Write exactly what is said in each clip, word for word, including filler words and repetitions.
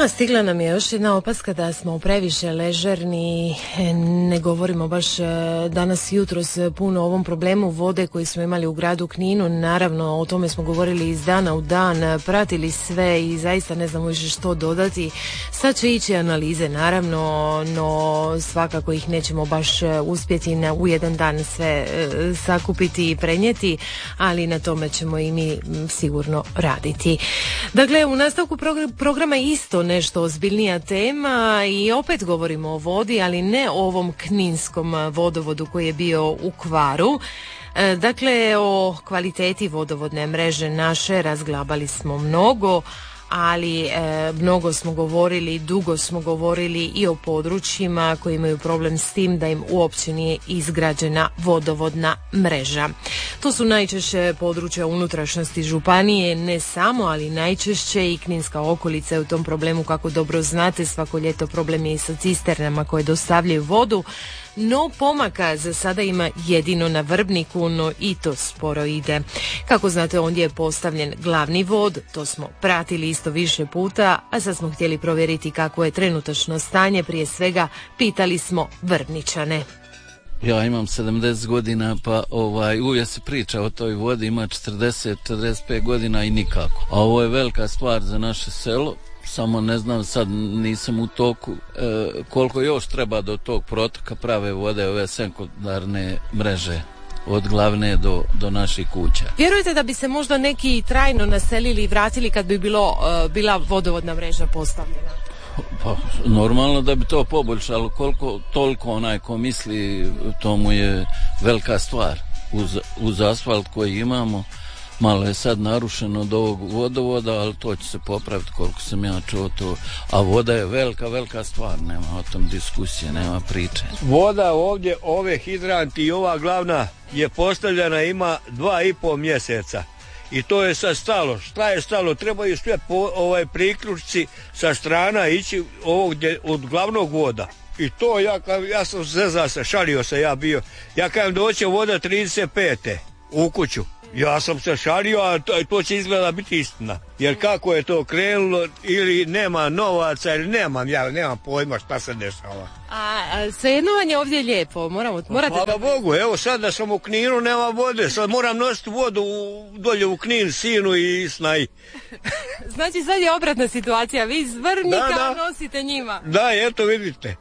Da, stigla nam je još jedna opaska da smo previše ležerni, ne govorimo baš danas jutros puno o ovom problemu vode koji smo imali u gradu Kninu. Naravno, o tome smo govorili iz dana u dan, pratili sve i zaista ne znamo više što dodati. Sad će ići analize, naravno, no svakako ih nećemo baš uspjeti na, u jedan dan sve sakupiti i prenijeti, ali na tome ćemo i mi sigurno raditi. Dakle, u nastavku programa isto nešto ozbiljnija tema i opet govorimo o vodi, ali ne o ovom kninskom vodovodu koji je bio u kvaru. Dakle, o kvaliteti vodovodne mreže naše razglabali smo mnogo, ali e, mnogo smo govorili, dugo smo govorili i o područjima koji imaju problem s tim da im uopće nije izgrađena vodovodna mreža. To su najčešće područja unutrašnjosti županije, ne samo, ali najčešće i Kninska okolica je u tom problemu, kako dobro znate, svako ljeto problem je i sa cisternama koje dostavljaju vodu. No pomaka za sada ima jedino na Vrbniku, no i to sporo ide. Kako znate, ondje je postavljen glavni vod, to smo pratili isto više puta, a sad smo htjeli provjeriti kako je trenutačno stanje. Prije svega pitali smo Vrbničane. Ja imam sedamdeset godina, pa ovaj, uvijek se priča o toj vodi, ima četrdeset do četrdeset pet godina i nikako. A ovo je velika stvar za naše selo. Samo ne znam, sad nisam u toku e, koliko još treba do tog protoka prave vode, ove sekundarne mreže od glavne do, do naših kuća. Vjerujete da bi se možda neki trajno naselili i vratili kad bi bilo, e, bila vodovodna mreža postavljena? Pa normalno da bi to poboljšalo, koliko toliko onaj ko misli, to mu je velika stvar. Uz, uz asfalt koji imamo, malo je sad narušeno od ovog vodovoda, ali to će se popraviti koliko sam ja čuo to. A voda je velika, velika stvar, nema o tom diskusije, nema priče. Voda ovdje, ove hidranti i ova glavna je postavljena, ima dva i pol mjeseca. I to je sad stalo. Šta je stalo? Trebaju sve po, ovaj, priključci sa strana ići ovdje od glavnog voda. I to ja, ja sam zezao se, šalio se ja bio. Ja kažem doće voda trideset pete u kuću. Ja sam se šalio, a to, to će izgleda biti istina. Jer kako je to krenulo, ili nema novaca, ili nemam, ja nemam pojma šta se dešava. A, a svejedno vam je ovdje lijepo, moramo, morate... Hvala da... Bogu, evo sad da sam u Kninu, nema vode, sad moram nositi vodu u, dolje u Knin, sinu i Snaj. Znači sad je obratna situacija, vi iz Vrbnika da, da. nosite njima. Da, eto vidite.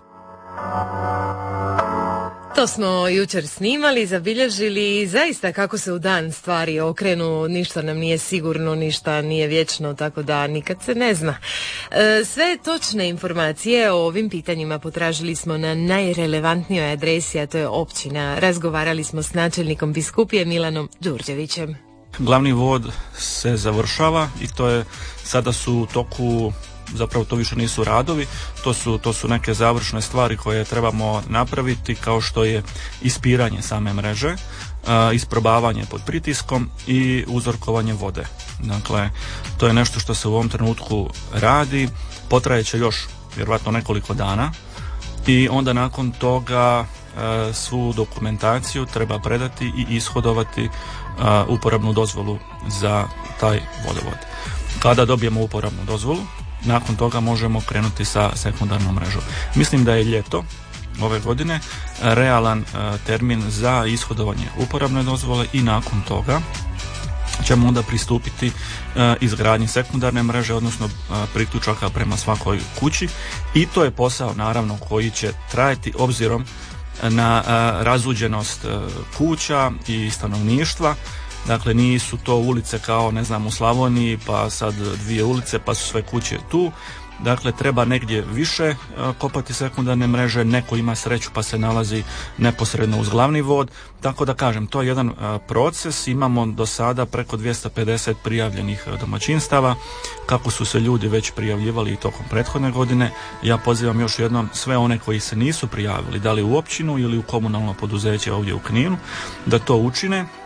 To smo jučer snimali, zabilježili i zaista kako se u dan stvari okrenu, ništa nam nije sigurno, ništa nije vječno, tako da nikad se ne zna. E, sve točne informacije o ovim pitanjima potražili smo na najrelevantnijoj adresi, a to je općina. Razgovarali smo s načelnikom biskupije Milanom Đurđevićem. Glavni vod se završava i to je, sada su u toku, zapravo to više nisu radovi, to su, to su neke završne stvari koje trebamo napraviti, kao što je ispiranje same mreže, uh, isprobavanje pod pritiskom i uzorkovanje vode. Dakle, to je nešto što se u ovom trenutku radi, potrajeće još vjerojatno nekoliko dana i onda nakon toga uh, svu dokumentaciju treba predati i ishodovati uh, uporabnu dozvolu za taj vodovod. Kada dobijemo uporabnu dozvolu, nakon toga možemo krenuti sa sekundarnom mrežom. Mislim da je ljeto ove godine realan uh, termin za ishodovanje uporabne dozvole i nakon toga ćemo onda pristupiti uh, izgradnji sekundarne mreže, odnosno uh, priključaka prema svakoj kući, i to je posao naravno koji će trajati obzirom na uh, razuđenost uh, kuća i stanovništva. Dakle, nisu to ulice kao, ne znam, u Slavoniji, pa sad dvije ulice, pa su sve kuće tu. Dakle, treba negdje više kopati sekundarne mreže, neko ima sreću pa se nalazi neposredno uz glavni vod. Tako da kažem, to je jedan proces. Imamo do sada preko dvjesto pedeset prijavljenih domaćinstava. Kako su se ljudi već prijavljivali i tokom prethodne godine, ja pozivam još jednom sve one koji se nisu prijavili, da li u općinu ili u komunalno poduzeće ovdje u Kninu, da to učine.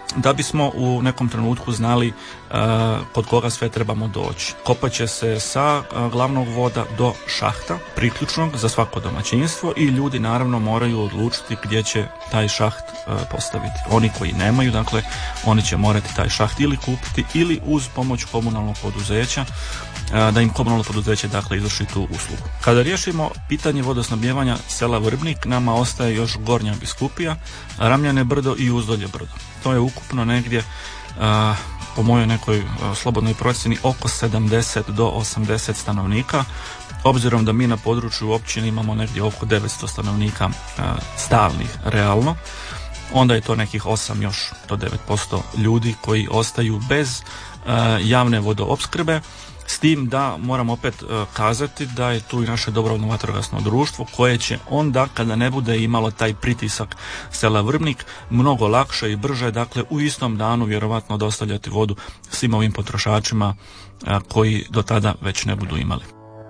da bismo u nekom trenutku znali uh, kod koga sve trebamo doći. Kopat će se sa uh, glavnog voda do šahta, priključnog za svako domaćinstvo i ljudi naravno moraju odlučiti gdje će taj šaht uh, postaviti. Oni koji nemaju, dakle, oni će morati taj šaht ili kupiti ili uz pomoć komunalnog poduzeća da im komunalno poduzeće dakle izvrši tu uslugu. Kada riješimo pitanje vodosnabdijevanja sela Vrbnik, nama ostaje još Gornja Biskupija, Ramljane brdo i Uzdolje brdo. To je ukupno negdje a, po mojoj nekoj a, slobodnoj procjeni oko sedamdeset do osamdeset stanovnika, obzirom da mi na području općine imamo negdje oko devetsto stanovnika a, stalnih realno, onda je to nekih osam još do devet posto ljudi koji ostaju bez a, javne vodoopskrbe. S tim da moram opet uh, kazati da je tu i naše dobrovoljno vatrogasno društvo koje će onda kada ne bude imalo taj pritisak sela Vrbnik mnogo lakše i brže, dakle u istom danu vjerovatno dostavljati vodu svim ovim potrošačima uh, koji do tada već ne budu imali.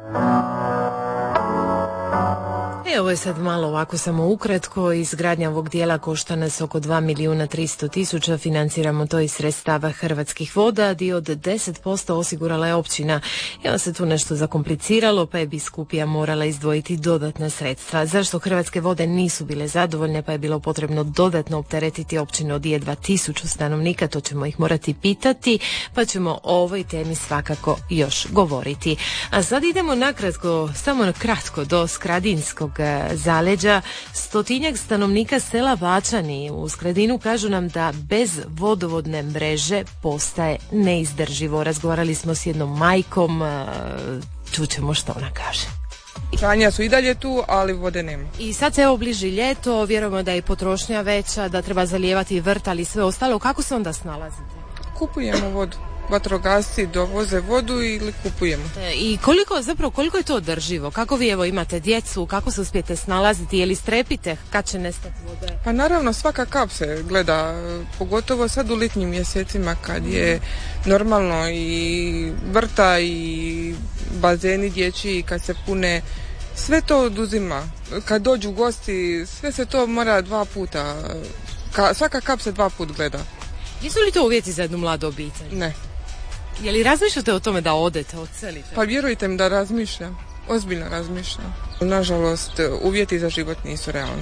E, ovo je sad malo ovako samo ukratko. Izgradnja ovog dijela košta nas oko dva milijuna tristo tisuća, financiramo to iz sredstava Hrvatskih voda, dio od deset posto osigurala je općina. I onda se tu nešto zakompliciralo, pa je Biskupija morala izdvojiti dodatna sredstva. Zašto Hrvatske vode nisu bile zadovoljne, pa je bilo potrebno dodatno opteretiti općinu od jedva tisuću stanovnika, to ćemo ih morati pitati, pa ćemo o ovoj temi svakako još govoriti. A sad idemo nakratko, samo kratko do Skradinskog zaleđa. Stotinjak stanovnika sela Vačani u Skradinu kažu nam da bez vodovodne mreže postaje neizdrživo. Razgovarali smo s jednom majkom, čućemo što ona kaže. Pranja su i dalje tu, ali vode nema. I sad se evo bliži ljeto, vjerujemo da je potrošnja veća, da treba zalijevati vrt, ali sve ostalo. Kako se onda snalazite? Kupujemo vodu. Vatrogasci dovoze vodu ili kupujemo. I koliko, zapravo, koliko je to održivo? Kako vi evo imate djecu, kako se uspijete snalaziti, je li strepite kad će nestati vode? Pa naravno svaka kap se gleda, pogotovo sad u letnjim mjesecima kad je normalno i vrta i bazeni dječji kad se pune, sve to oduzima. Kad dođu gosti, sve se to mora dva puta, ka, svaka kap se dva put gleda. Jesu li to uvjeti za jednu mladu obitelj? Ne. Je li razmišljate o tome da odete, odselite? Pa vjerujte mi da razmišljam, ozbiljno razmišljam. Nažalost, uvjeti za život nisu realni.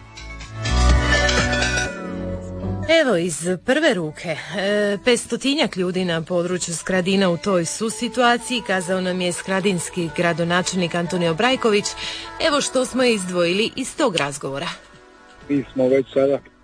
Evo iz prve ruke, e, petstotinjak ljudi na području Skradina u toj su situaciji, kazao nam je skradinski gradonačelnik Antonio Brajković. Evo što smo izdvojili iz tog razgovora. Mi smo već sada